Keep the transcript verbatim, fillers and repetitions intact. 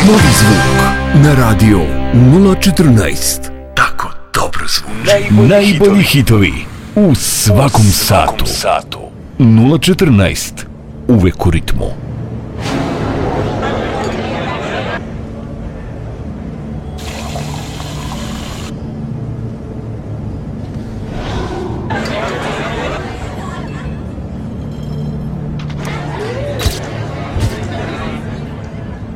Novi zvuk na radio nula četrnaest. Tako dobro zvuči. Najbolji, Najbolji hitovi u svakom, u svakom satu. satu. nula četrnaest. Uvek u ritmu.